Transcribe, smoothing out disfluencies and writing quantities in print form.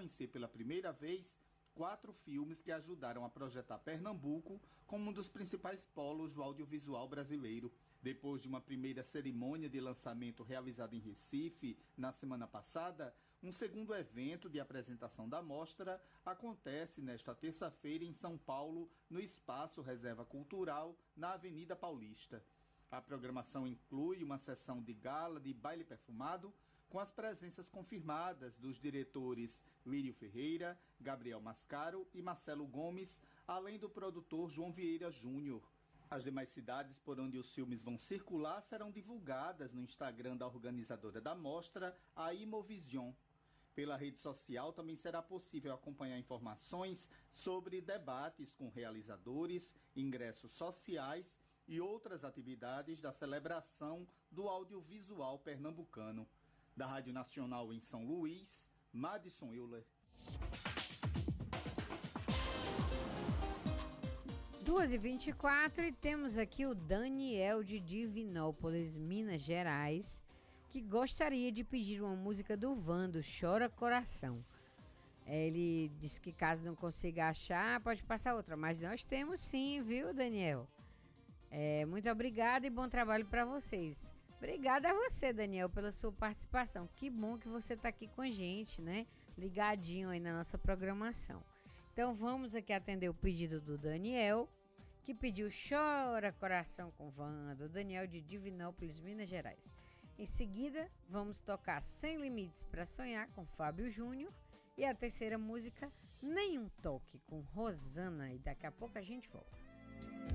conhecer pela primeira vez 4 filmes que ajudaram a projetar Pernambuco como um dos principais polos do audiovisual brasileiro. Depois de uma primeira cerimônia de lançamento realizada em Recife na semana passada, um segundo evento de apresentação da mostra acontece nesta terça-feira em São Paulo, no Espaço Reserva Cultural, na Avenida Paulista. A programação inclui uma sessão de gala de baile perfumado, com as presenças confirmadas dos diretores Lírio Ferreira, Gabriel Mascaro e Marcelo Gomes, além do produtor João Vieira Júnior. As demais cidades por onde os filmes vão circular serão divulgadas no Instagram da organizadora da mostra, a Imovision. Pela rede social também será possível acompanhar informações sobre debates com realizadores, ingressos sociais e outras atividades da celebração do audiovisual pernambucano. Da Rádio Nacional em São Luís, Madison Euler. 2h24 e temos aqui o Daniel de Divinópolis, Minas Gerais, que gostaria de pedir uma música do Vando, Chora Coração. Ele disse que caso não consiga achar, pode passar outra, mas nós temos sim, viu, Daniel? Muito obrigada e bom trabalho para vocês. Obrigada a você, Daniel, pela sua participação. Que bom que você está aqui com a gente, né? Ligadinho aí na nossa programação. Então vamos aqui atender o pedido do Daniel, que pediu Chora Coração com Vando, Daniel de Divinópolis, Minas Gerais. Em seguida, vamos tocar Sem Limites para Sonhar com Fábio Júnior e a terceira música, Nenhum Toque com Rosana. E daqui a pouco a gente volta.